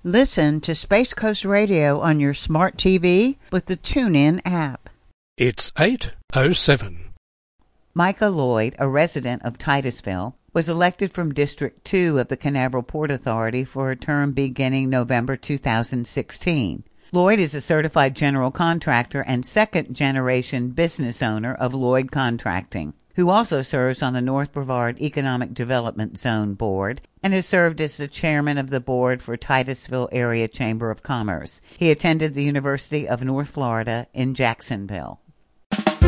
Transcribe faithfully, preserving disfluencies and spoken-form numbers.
Listen to Space Coast Radio on your smart T V with the TuneIn app. It's eight oh seven. Micah Lloyd, a resident of Titusville, was elected from District two of the Canaveral Port Authority for a term beginning November two thousand sixteen. Lloyd is a certified general contractor and second-generation business owner of Lloyd Contracting, who also serves on the North Brevard Economic Development Zone Board and has served as the chairman of the board for Titusville Area Chamber of Commerce. He attended the University of North Florida in Jacksonville.